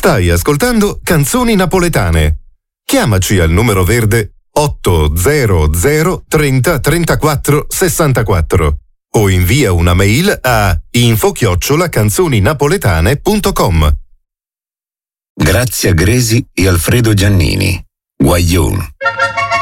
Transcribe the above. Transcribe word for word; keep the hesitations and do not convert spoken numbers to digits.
Stai ascoltando Canzoni Napoletane. Chiamaci al numero verde otto zero zero trenta trentaquattro sessantaquattro o invia una mail a info chiocciola canzoninapoletane punto com. Grazia Gresi e Alfredo Giannini. Guaglione.